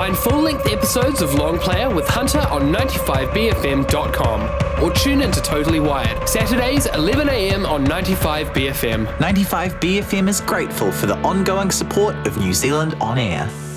Find full-length episodes of Long Player with Hunter on 95bfm.com or tune into Totally Wired, Saturdays 11am on 95BFM. 95BFM is grateful for the ongoing support of New Zealand On Air.